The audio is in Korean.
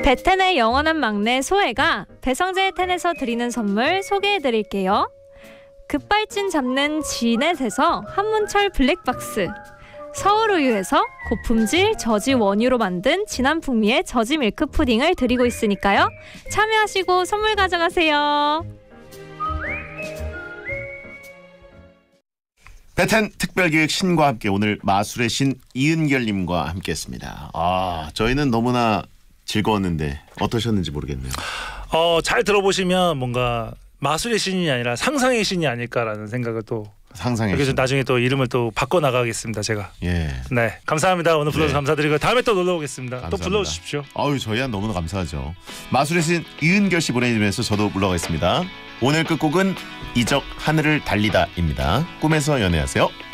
베텐의 영원한 막내 소혜가 배성재 텐에서 드리는 선물 소개해드릴게요. 급발진 잡는 지넷에서 한문철 블랙박스, 서울우유에서 고품질 저지 원유로 만든 진한 풍미의 저지 밀크 푸딩을 드리고 있으니까요. 참여하시고 선물 가져가세요. 베텐 특별기획 신과 함께 오늘 마술의 신 이은결님과 함께했습니다. 저희는 너무나 즐거웠는데 어떠셨는지 모르겠네요. 잘 들어보시면 뭔가 마술의 신이 아니라 상상의 신이 아닐까라는 생각을 또 상상의 그래서 신. 나중에 또 이름을 또 바꿔 나가겠습니다. 제가. 예. 네, 감사합니다. 오늘 불러서 감사드리고 다음에 또 놀러 오겠습니다. 감사합니다. 또 불러주십시오. 저희야 너무나 감사하죠. 마술의 신 이은결 씨 보내드리면서 저도 물러가겠습니다. 오늘 끝곡은 이적 하늘을 달리다입니다. 꿈에서 연애하세요.